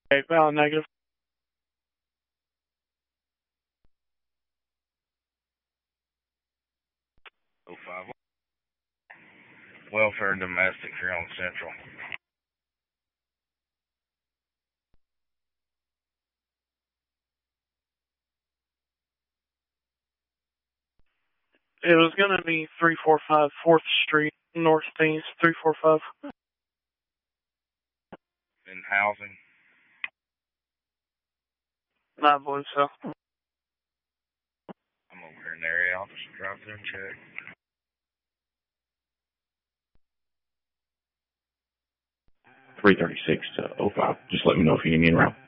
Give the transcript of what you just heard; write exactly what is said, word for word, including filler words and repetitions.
Okay, valid negative. oh five. Welfare and domestic here on Central. It was going to be three four five fourth Street, Northeast, three four five. In housing. I believe so. I'm over here in the area. I'll just drive through and check. three thirty-six to oh five. Just let me know if you need me around.